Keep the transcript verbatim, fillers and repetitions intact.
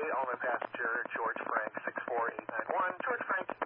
Element passenger George Frank six four eight nine one. George Frank